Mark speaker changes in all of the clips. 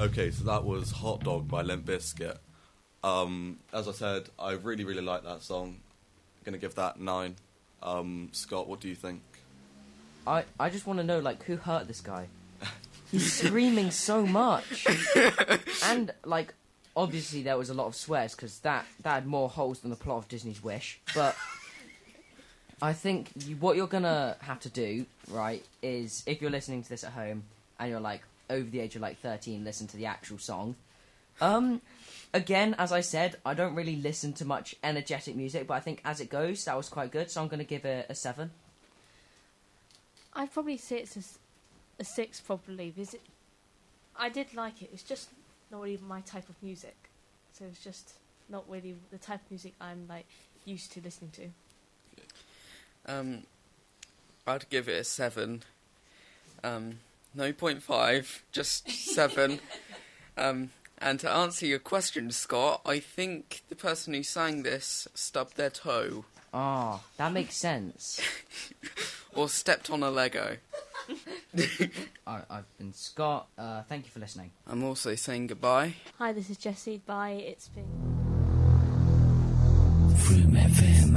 Speaker 1: Okay, so that was Hot Dog by Limp Bizkit. As I said, I really, really like that song. I'm going to give that 9. Scott, what do you think?
Speaker 2: I just want to know, like, who hurt this guy? He's screaming so much. And, like, obviously there was a lot of swears, because that had more holes than the plot of Disney's Wish. But I think what you're going to have to do, right, is if you're listening to this at home and you're, like, over the age of, like, 13, listen to the actual song. Again, as I said, I don't really listen to much energetic music, but I think as it goes, that was quite good, so I'm going to give it a 7.
Speaker 3: I'd probably say it's a 6, probably. I did like it. It's just not really my type of music. So it's just not really the type of music I'm, like, used to listening to.
Speaker 4: I'd give it a 7. No 0.5, just 7. And to answer your question, Scott, I think the person who sang this stubbed their toe.
Speaker 2: Oh, that makes sense.
Speaker 4: Or stepped on a Lego.
Speaker 2: I've been Scott. Thank you for listening.
Speaker 4: I'm also saying goodbye.
Speaker 3: Hi, this is Jessie. Bye. It's been...
Speaker 5: Vroom FM.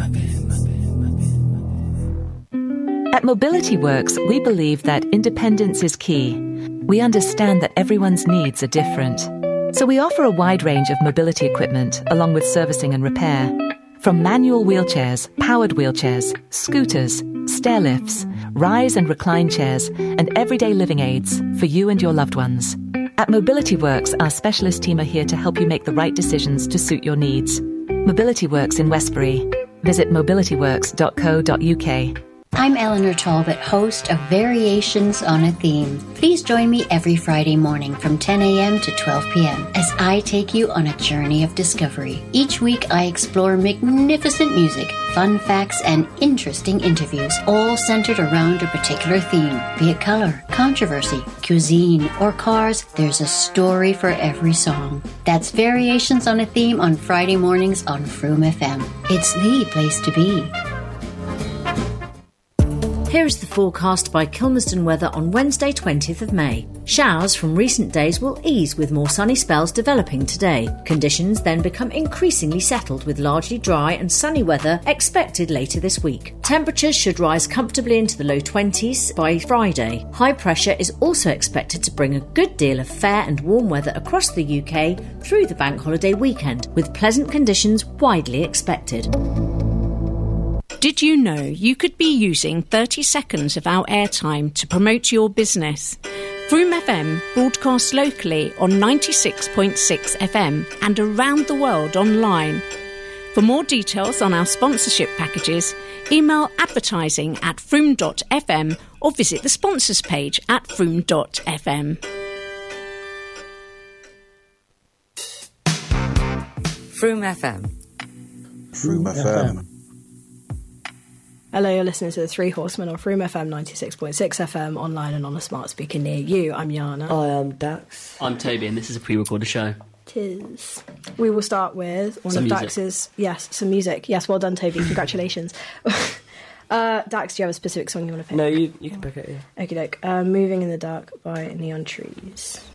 Speaker 6: At Mobility Works, we believe that independence is key. We understand that everyone's needs are different. So we offer a wide range of mobility equipment, along with servicing and repair. From manual wheelchairs, powered wheelchairs, scooters, stair lifts, rise and recline chairs, and everyday living aids for you and your loved ones. At Mobility Works, our specialist team are here to help you make the right decisions to suit your needs. Mobility Works in Westbury. Visit mobilityworks.co.uk.
Speaker 7: I'm Eleanor Talbot, host of Variations on a Theme. Please join me every Friday morning from 10 a.m. to 12 p.m. as I take you on a journey of discovery. Each week I explore magnificent music, fun facts, and interesting interviews, all centered around a particular theme. Be it color, controversy, cuisine, or cars, there's a story for every song. That's Variations on a Theme on Friday mornings on Vroom FM. It's the place to be.
Speaker 8: Here is the forecast by Kilmersdon Weather on Wednesday 20th of May. Showers from recent days will ease with more sunny spells developing today. Conditions then become increasingly settled with largely dry and sunny weather expected later this week. Temperatures should rise comfortably into the low 20s by Friday. High pressure is also expected to bring a good deal of fair and warm weather across the UK through the bank holiday weekend, with pleasant conditions widely expected.
Speaker 9: Did you know you could be using 30 seconds of our airtime to promote your business? Vroom FM broadcasts locally on 96.6 FM and around the world online. For more details on our sponsorship packages, email advertising@vroom.fm or visit the sponsors page at vroom.fm.
Speaker 6: Vroom FM.
Speaker 5: Vroom FM.
Speaker 10: Hello, you're listening to The Three Horsemen on Vroom FM 96.6 FM, online and on a smart speaker near you. I'm Yana.
Speaker 11: I am Dax.
Speaker 12: I'm Toby, and this is a pre-recorded show.
Speaker 10: Tis. We will start with one of Dax's... Yes, some music. Yes, well done, Toby. Congratulations. Dax, do you have a specific song you want to pick?
Speaker 11: No, you can pick it, yeah.
Speaker 10: Okie doke. Moving in the Dark by Neon Trees.